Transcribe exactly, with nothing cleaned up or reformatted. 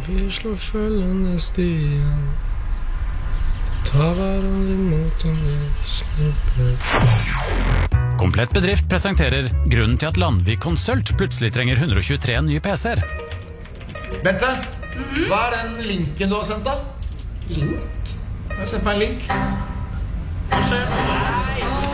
Vi slår følgende stier, tar hverandre imot om vi slipper. Komplett Bedrift presenterer grunnen til at Landvik Consult plutselig trenger hundre og tjuetre nye P C-er. Bente, mm-hmm. Hva er den linken du har sendt da? Link? Jeg har sendt meg en link. Hva skjer?